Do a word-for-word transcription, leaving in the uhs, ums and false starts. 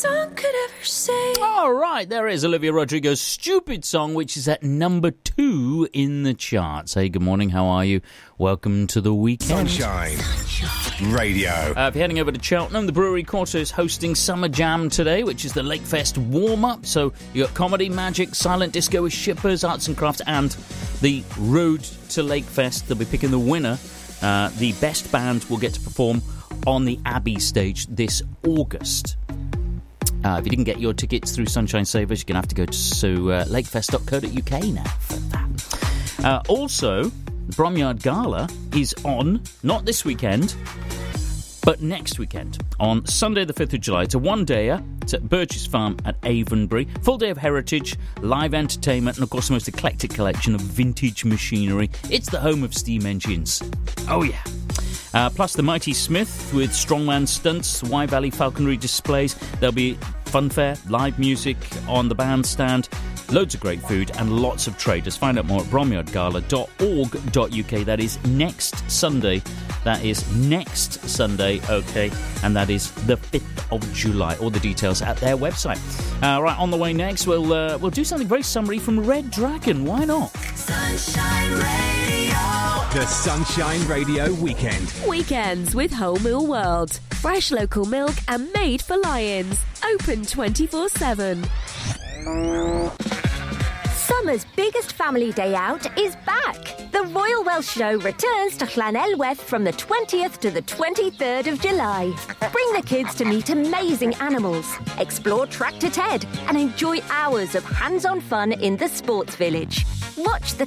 song could ever say. All right, there is Olivia Rodrigo's Stupid Song, which is at number two in the charts. Hey, good morning, how are you? Welcome to the weekend. Sunshine, Sunshine. Radio. Uh, if you're heading over to Cheltenham, the Brewery Quarter is hosting Summer Jam today, which is the Lakefest warm-up. So you got comedy, magic, silent disco with shippers, arts and crafts, and the Road to Lakefest. They'll be picking the winner. Uh, the best band will get to perform on the Abbey stage this August. Uh, if you didn't get your tickets through Sunshine Savers, you're going to have to go to uh, lakefest dot co dot uk now for that. Uh, also, the Bromyard Gala is on, not this weekend, but next weekend, on Sunday the fifth of July. It's a one-dayer. It's at Burgess Farm at Avonbury. Full day of heritage, live entertainment, and of course the most eclectic collection of vintage machinery. It's the home of steam engines. Oh yeah. Uh, plus the Mighty Smith with strongman stunts, Wye Valley falconry displays. There'll be funfair, live music on the bandstand, loads of great food and lots of traders. Find out more at bromyard gala dot org dot uk. That is next Sunday. That is next Sunday, okay, and that is the fifth of July. All the details at their website. Uh, right, on the way next, we'll uh, we'll do something very summery from Red Dragon. Why not? Sunshine Radio. The Sunshine Radio Weekend. Weekends with Whole Mill World. Fresh local milk and made for lions. Open twenty-four seven. Summer's biggest family day out is back. The Royal Welsh Show returns to Llanelwedd from the twentieth to the twenty-third of July. Bring the kids to meet amazing animals, explore Tractor Ted, and enjoy hours of hands-on fun in the sports village. Watch the